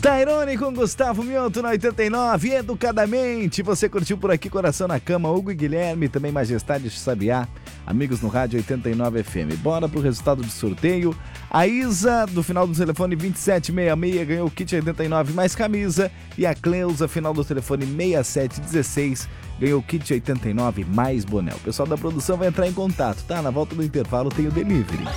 Tairone com Gustavo Mioto na 89, educadamente. Você curtiu por aqui Coração na Cama, Hugo e Guilherme, também Majestade Sabiá, amigos no rádio 89 FM. Bora pro resultado do sorteio. A Isa, do final do telefone 2766, ganhou o kit 89 mais camisa. E a Cleusa, final do telefone 6716, ganhou o kit 89 mais boné. O pessoal da produção vai entrar em contato, tá? Na volta do intervalo tem o delivery.